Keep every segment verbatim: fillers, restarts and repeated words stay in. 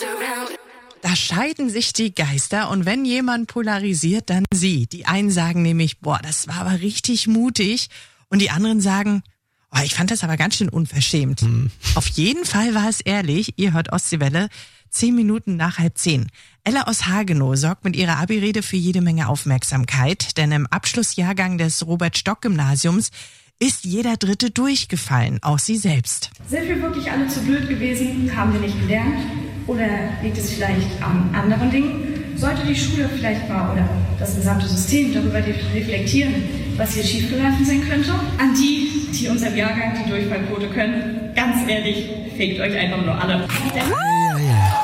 Da scheiden sich die Geister und wenn jemand polarisiert, dann sie. Die einen sagen nämlich, boah, das war aber richtig mutig und die anderen sagen, oh, ich fand das aber ganz schön unverschämt. Hm. Auf jeden Fall war es ehrlich. Ihr hört Ostseewelle, zehn Minuten nach halb zehn. Ella aus Hagenow sorgt mit ihrer Abi-Rede für jede Menge Aufmerksamkeit, denn im Abschlussjahrgang des Robert-Stock-Gymnasiums ist jeder Dritte durchgefallen, auch sie selbst. Sind wir wirklich alle zu blöd gewesen? Haben wir nicht gelernt? Oder liegt es vielleicht an anderen Dingen? Sollte die Schule vielleicht mal oder das gesamte System darüber reflektieren, was hier schiefgelaufen sein könnte? An die, die unserem Jahrgang die Durchfallquote können, ganz ehrlich, fegt euch einfach nur alle. Ja, ja.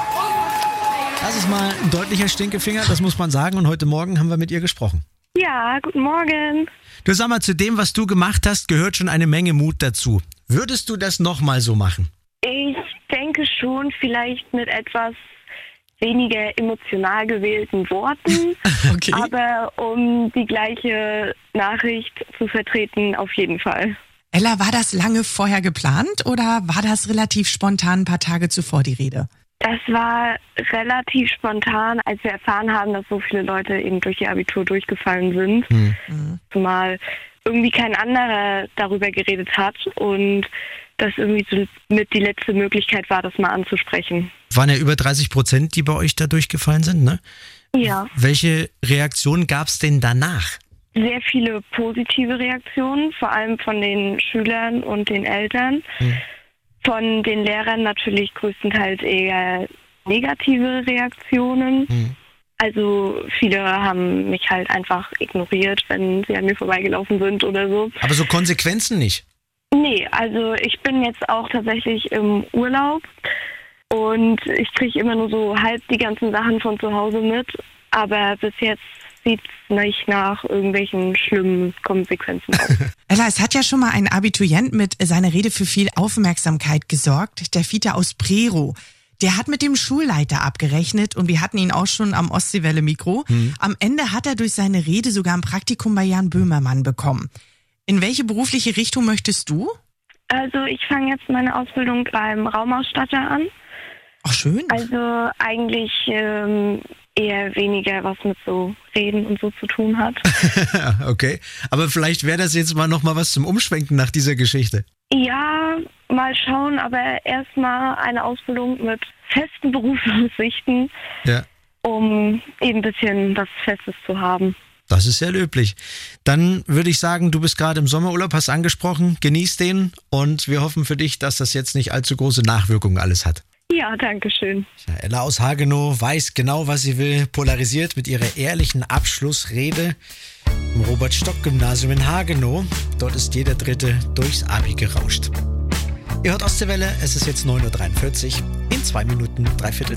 Das ist mal ein deutlicher Stinkefinger, das muss man sagen. Und heute Morgen haben wir mit ihr gesprochen. Ja, guten Morgen. Du, sag mal, zu dem, was du gemacht hast, gehört schon eine Menge Mut dazu. Würdest du das nochmal so machen? Ich denke schon, vielleicht mit etwas weniger emotional gewählten Worten. Okay. Aber um die gleiche Nachricht zu vertreten, auf jeden Fall. Ella, war das lange vorher geplant oder war das relativ spontan ein paar Tage zuvor die Rede? Das war relativ spontan, als wir erfahren haben, dass so viele Leute eben durch ihr Abitur durchgefallen sind. Mhm. Zumal irgendwie kein anderer darüber geredet hat und das irgendwie so mit die letzte Möglichkeit war, das mal anzusprechen. Waren ja über dreißig Prozent, die bei euch da durchgefallen sind, ne? Ja. Welche Reaktionen gab es denn danach? Sehr viele positive Reaktionen, vor allem von den Schülern und den Eltern. Mhm. Von den Lehrern natürlich größtenteils eher negative Reaktionen. Mhm. Also viele haben mich halt einfach ignoriert, wenn sie an mir vorbeigelaufen sind oder so. Aber so Konsequenzen nicht? Nee, also ich bin jetzt auch tatsächlich im Urlaub und ich kriege immer nur so halb die ganzen Sachen von zu Hause mit. Aber bis jetzt sieht es nicht nach irgendwelchen schlimmen Konsequenzen aus. Ella, es hat ja schon mal ein Abiturient mit seiner Rede für viel Aufmerksamkeit gesorgt, der Fiete aus Prerow. Der hat mit dem Schulleiter abgerechnet und wir hatten ihn auch schon am Ostseewelle-Mikro. Hm. Am Ende hat er durch seine Rede sogar ein Praktikum bei Jan Böhmermann bekommen. In welche berufliche Richtung möchtest du? Also ich fange jetzt meine Ausbildung beim Raumausstatter an. Ach, schön. Also eigentlich ähm, eher weniger was mit so Reden und so zu tun hat. Okay, aber vielleicht wäre das jetzt mal noch mal was zum Umschwenken nach dieser Geschichte. Ja, mal schauen, aber erstmal eine Ausbildung mit festen Berufsaussichten, ja, um eben ein bisschen was Festes zu haben. Das ist sehr löblich. Dann würde ich sagen, du bist gerade im Sommerurlaub, hast angesprochen, genieß den und wir hoffen für dich, dass das jetzt nicht allzu große Nachwirkungen alles hat. Ja, danke schön. Ja, Ella aus Hagenow weiß genau, was sie will, polarisiert mit ihrer ehrlichen Abschlussrede im Robert-Stock-Gymnasium in Hagenow. Dort ist jeder Dritte durchs Abi gerauscht. Ihr hört Ostseewelle, es ist jetzt neun Uhr dreiundvierzig, in zwei Minuten, dreiviertel